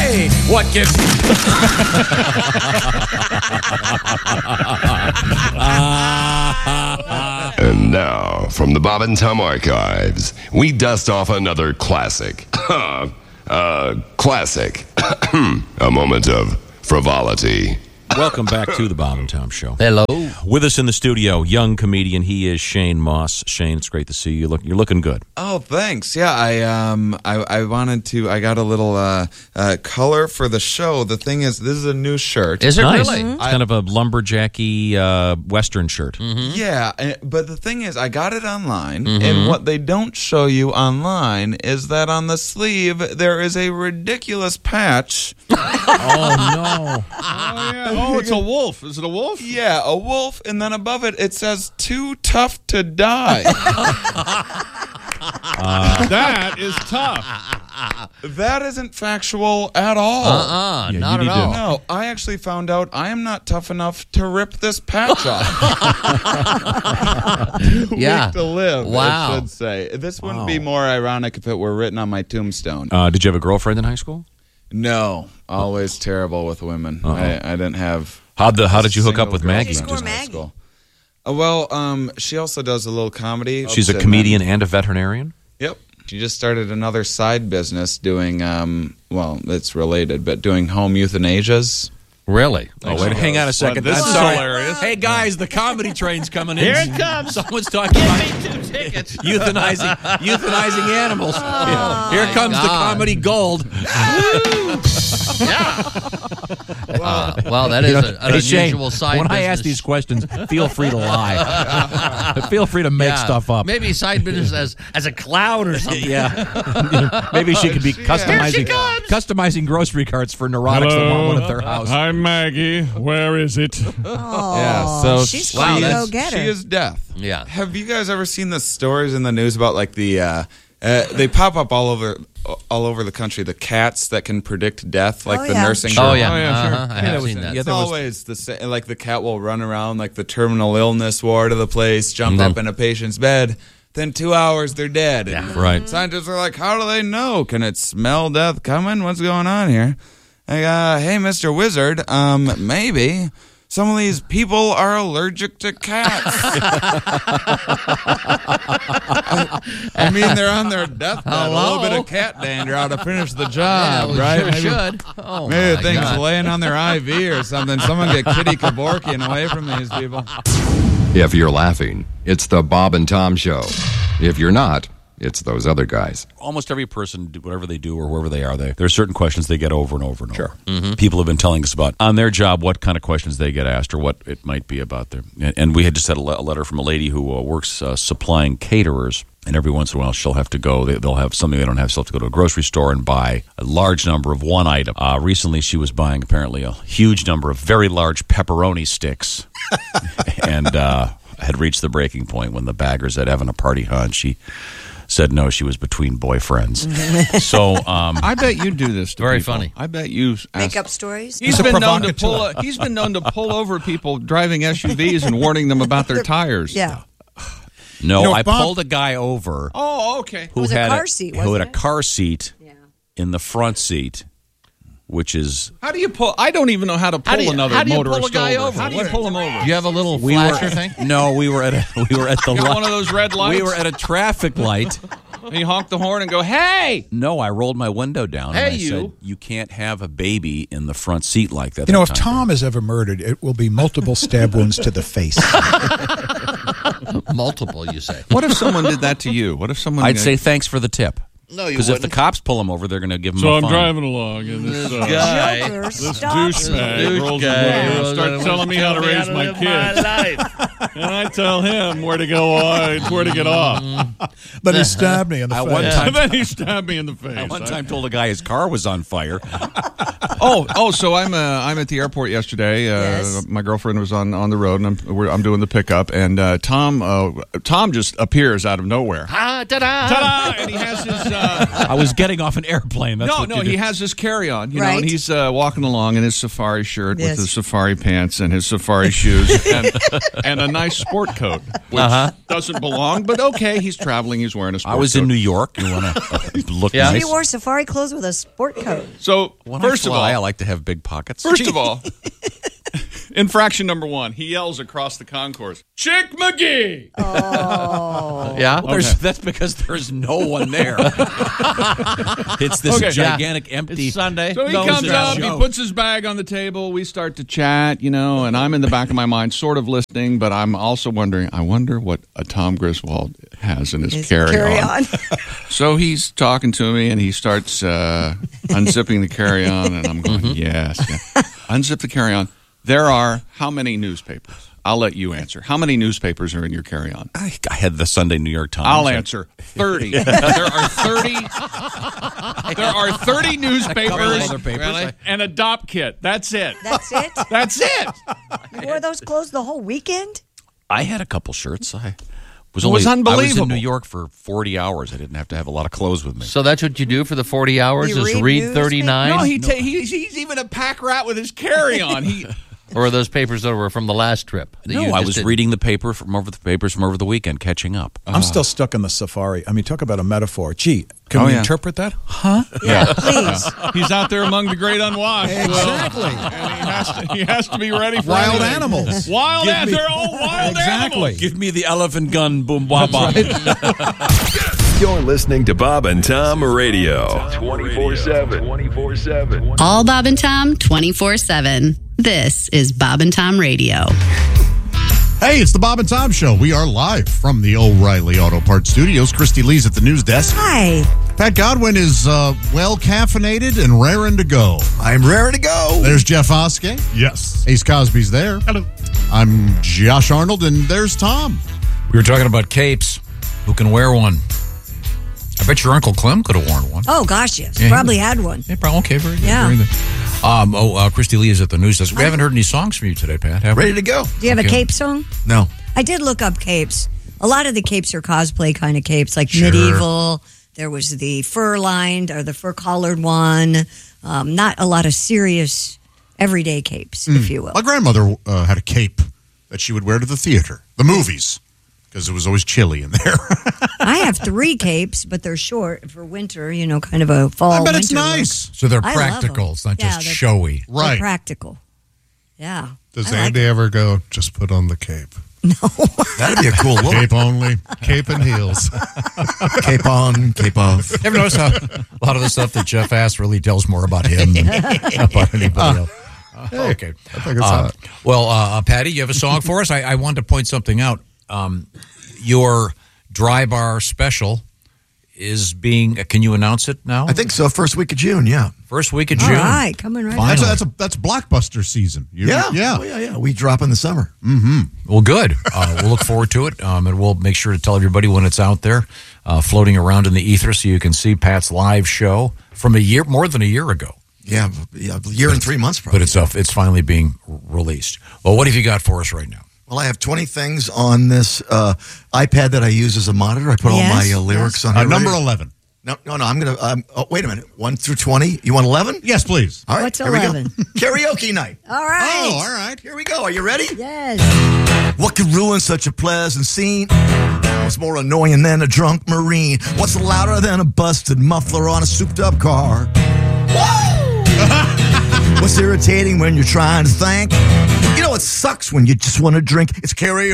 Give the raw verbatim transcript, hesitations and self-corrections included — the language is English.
Hey, what gives... And now, from the Bob and Tom Archives, we dust off another classic. uh, classic. A moment of frivolity. Welcome back to the Bob and Tom Show. Hello. With us in the studio, young comedian. He is Shane Moss. Shane, it's great to see you. Look, you're looking good. Oh, thanks. Yeah, I um, I, I wanted to. I got a little uh, uh, color for the show. The thing is, this is a new shirt. Is it Nice. really? It's kind of a lumberjacky uh, Western shirt. Mm-hmm. Yeah, and- but the thing is, I got it online, mm-hmm. and what they don't show you online is that on the sleeve there is a ridiculous patch. Oh no! Oh, yeah. Oh, it's a wolf. Is it a wolf? Yeah, a wolf, and then above it it says "Too tough to die." Uh, that is tough. That isn't factual at all. Uh-uh, Yeah, not you at need all. to- No, I actually found out I am not tough enough to rip this patch off. Yeah. Week to live, Wow. I should say. This wouldn't Wow. be more ironic if it were written on my tombstone. Uh, did you have a girlfriend in high school? No, always terrible with women. I, I didn't have. How the How did you hook up single with Maggie? girlfriend Score in high Maggie. school. Uh, well, um, she also does a little comedy. She's a And comedian then- and a veterinarian. Yep. She just started another side business doing, um, well, it's related, but doing home euthanasias. Really? Oh, wait, hang on a second. This I'm is sorry. hilarious. Hey guys, the comedy train's coming in. Here it comes. Someone's talking about Two tickets. euthanizing euthanizing animals. Here my comes the God. comedy gold. Yeah. Uh, well, that is You know, a, an hey, Shane, unusual side when business. I ask these questions, feel free to lie. Feel free to make Yeah. stuff up. Maybe side business as as a clown or something. Yeah. Maybe she could be customizing customizing grocery carts for neurotics that want one at their house. Hi, Maggie. Where is it? Oh, Yeah, so she's she, fun to is, go get her. she is death. Yeah. Have you guys ever seen the stories in the news about like the uh, uh, they pop up all over all over the country, the cats that can predict death, like Oh, the yeah. nursing Oh home? yeah. Oh, yeah, sure. Uh-huh. I Yeah, have that was- seen that. yeah, It's there was- always the same. Like the cat will run around like the terminal illness ward of the place, jump And then- up in a patient's bed. Then two hours they're dead. Yeah. Right. Scientists are like, how do they know? Can it smell death coming? What's going on here? Like, uh, hey, Mister Wizard, um, maybe some of these people are allergic to cats. I, I mean, they're on their deathbed. A little bit of cat dander ought to finish the job, Yeah, we right? sure Maybe- should. Oh, Maybe my the thing's God. laying on their I V or something. Someone get Kitty Kevorkian away from these people. If you're laughing, it's the Bob and Tom Show. If you're not, it's those other guys. Almost every person, whatever they do or wherever they are, they, there are certain questions they get over and over and over. Mm-hmm. People have been telling us about on their job what kind of questions they get asked or what it might be about them. And, and we had just had a, le- a letter from a lady who uh, works uh, supplying caterers. And every once in a while, she'll have to go. They, they'll have something they don't have. She'll have to go to a grocery store and buy a large number of one item. Uh, recently, she was buying apparently a huge number of very large pepperoni sticks, and uh, had reached the breaking point when the bagger said, "Having a party, huh?" She said, "No, she was between boyfriends." So, um, I bet you do this to Very people. funny. I bet you Make ask- up stories. He's been known to pull. He's been known to pull over people driving S U Vs and warning them about their tires. Yeah. no, You know, I Bob- pulled a guy over Oh, okay. who was a had car seat, who had wasn't a it? car seat Yeah. in the front seat, which is How do you pull? I don't even know how to pull How do you- another how do you pull motorist a guy over? How do you What- pull him over? Do you have a little we flasher were thing? no, we were at a, we were at the You got li- one of those red lights? we were at a traffic light. And you honk the horn and go, "Hey!" No, I rolled my window down. Hey, and I you. said, "You can't have a baby in the front seat like that." You know, if That time. Tom is ever murdered, it will be multiple stab wounds to the face. Multiple, you say? What if someone did that to you? What if someone? I'd say thanks for the tip. No, you Because if the wouldn't. cops pull him over, they're going to give him So a I'm fine. driving along, and this, uh, guy. Joker, this stop. douchebag Douche rolls guy his window and rolls starts in telling me how to raise my kids. And I tell him where to go, uh, where to get off. But he stabbed me in the I face. one time, And then he stabbed me in the face. I one time told a guy his car was on fire. oh, oh, so I'm uh, I'm at the airport yesterday. Uh, Yes. My girlfriend was on, on the road, and I'm we're, I'm doing the pickup. And uh, Tom uh, Tom just appears out of nowhere. Ah, ta-da! Ta-da! And he has his. Uh, I was getting off an airplane. That's no, what no, you he did. has his carry-on, you know, Right. and he's uh, walking along in his safari shirt Yes. with his safari pants and his safari shoes and, and a nice sport coat, which Uh-huh. doesn't belong, but okay, he's traveling, he's wearing a sport I was coat. in New York. You want to look Yeah. nice? You wore safari clothes with a sport coat. So, When first I of fly, I all, like to have big pockets. first of all, infraction number one, he yells across the concourse, Chick McGee! Yeah? Well, there's, That's because there's no one there. It's this Okay. gigantic empty. It's Sunday. So he Nose comes in up, a he show. puts his bag on the table, we start to chat, you know, and I'm in the back of my mind sort of listening, but I'm also wondering, I wonder what a Tom Griswold has in his His carry-on. carry-on. So he's talking to me, and he starts uh, unzipping the carry-on, and I'm going, yes, yeah. Unzip the carry-on. There are how many newspapers? I'll let you answer. How many newspapers are in your carry-on? I, I had the Sunday New York Times. I'll answer. thirty. There are thirty. There are thirty newspapers other papers. Really? and a dop kit. That's it. That's it? That's it. You wore those clothes the whole weekend? I had a couple shirts. I was It only was I was in unbelievable. New York for forty hours. I didn't have to have a lot of clothes with me. So that's what you do for the forty hours You is read read newspaper- thirty-nine? No, he ta- he's, he's even a pack rat with his carry-on. He Or are those papers that were from the last trip? that No, you I just was didn't- reading the paper from over the papers from over the weekend, catching up. I'm still stuck in the safari. I mean, talk about a metaphor. Gee, can Oh, we yeah. interpret that? Yeah, please. he's out there among the great unwashed. Exactly. And he has to, he has to be ready for Wild anything. animals. Wild Give animals. me- They're all wild Exactly. animals. Give me the elephant gun, boom, wah, bop. You're listening to Bob and Tom Radio. twenty-four seven. twenty-four seven. All Bob and Tom twenty-four seven. This is Bob and Tom Radio. Hey, it's the Bob and Tom Show. We are live from the O'Reilly Auto Parts Studios. Christy Lee's at the news desk. Hi. Pat Godwin is uh, well caffeinated and raring to go. I'm raring to go. There's Jeff Oskey. Yes. Ace Cosby's there. Hello. I'm Josh Arnold, and there's Tom. We were talking about capes. Who can wear one? I bet your Uncle Clem could have worn one. Oh, gosh, yes. Yeah, he Probably was- had one. Yeah, probably. Okay, very good. Yeah. Very good. Um, oh, uh, Christy Lee is at the news desk. We haven't heard any songs from you today, Pat, have we? Ready to go. Do you have Okay. a cape song? No. I did look up capes. A lot of the capes are cosplay kind of capes, like Sure. medieval. There was the fur-lined or the fur-collared one. Um, not a lot of serious everyday capes, if you will. My grandmother uh, had a cape that she would wear to the theater, the movies, because it was always chilly in there. I have three capes, but they're short for winter, you know, kind of a fall I bet it's winter look. nice. So they're I love 'em. practical. It's not Yeah, just they're- showy. They're Right. practical. Yeah. Does I like Andy ever go, just put on the cape? That'd be a cool look. Cape only, cape and heels. Cape on, cape off. You ever notice how a lot of the stuff that Jeff asks really tells more about him than about anybody else? Uh, okay. I think it's Uh, hot. well, uh, uh, Patty, you have a song for us? I, I wanted to point something out. Um, your dry bar special is being, uh, can you announce it now? I think so. First week of June, yeah. First week of All June. right, coming right Finally. That's a, that's a that's blockbuster season. You- Yeah. yeah. Oh, yeah, yeah. We drop in the summer. Well, good. Uh, we'll look forward to it, um, and we'll make sure to tell everybody when it's out there, uh, floating around in the ether, so you can see Pat's live show from a year, more than a year ago. Yeah, yeah a year and three months probably. But it's uh, it's finally being r- released. Well, what have you got for us right now? Well, I have twenty things on this uh, iPad that I use as a monitor. I put all Yes, my uh, lyrics on Uh, here. number Ready? eleven. No, no, no. I'm going to, um, oh, wait a minute. one through twenty. You want eleven? Yes, please. All right. What's here we go. eleven? Karaoke night. All right. Oh, all right. Here we go. Are you ready? Yes. What could ruin such a pleasant scene? What's more annoying than a drunk Marine? What's louder than a busted muffler on a souped-up car? What's irritating when you're trying to think? You know, it sucks when you just want to drink. It's karaoke